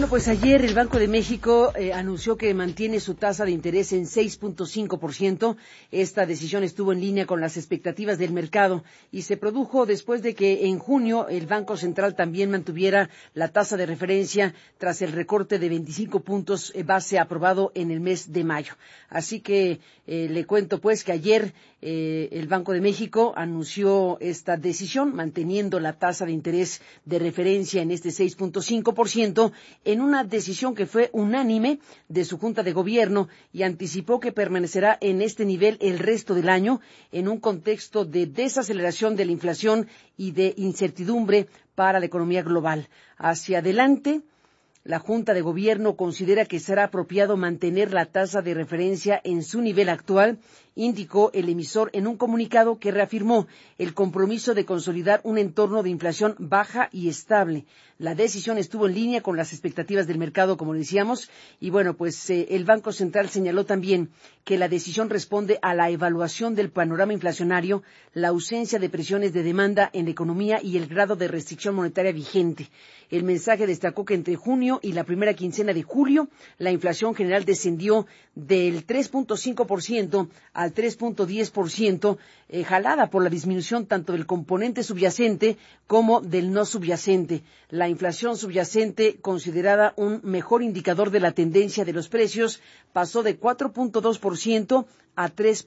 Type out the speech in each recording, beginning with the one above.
Bueno, pues ayer el Banco de México anunció que mantiene su tasa de interés en 6.5%. Esta decisión estuvo en línea con las expectativas del mercado y se produjo después de que en junio el Banco Central también mantuviera la tasa de referencia tras el recorte de 25 puntos base aprobado en el mes de mayo. Así que le cuento pues que ayer el Banco de México anunció esta decisión, manteniendo la tasa de interés de referencia en este 6.5%, en una decisión que fue unánime de su Junta de Gobierno, y anticipó que permanecerá en este nivel el resto del año en un contexto de desaceleración de la inflación y de incertidumbre para la economía global. Hacia adelante, la Junta de Gobierno considera que será apropiado mantener la tasa de referencia en su nivel actual, indicó el emisor en un comunicado que reafirmó el compromiso de consolidar un entorno de inflación baja y estable. La decisión estuvo en línea con las expectativas del mercado, como decíamos, y bueno, pues el Banco Central señaló también que la decisión responde a la evaluación del panorama inflacionario, la ausencia de presiones de demanda en la economía y el grado de restricción monetaria vigente. El mensaje destacó que entre junio y la primera quincena de julio, la inflación general descendió del 3.5% al 3.10%, jalada por la disminución tanto del componente subyacente como del no subyacente. La inflación subyacente, considerada un mejor indicador de la tendencia de los precios, pasó de 4.2% a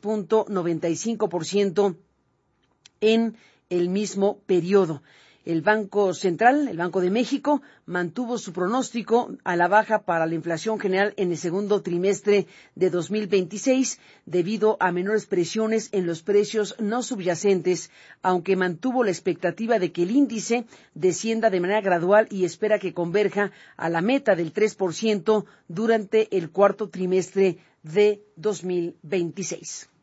3.95% en el mismo periodo. El Banco Central, el Banco de México, mantuvo su pronóstico a la baja para la inflación general en el segundo trimestre de 2026 debido a menores presiones en los precios no subyacentes, aunque mantuvo la expectativa de que el índice descienda de manera gradual y espera que converja a la meta del 3% durante el cuarto trimestre de 2026.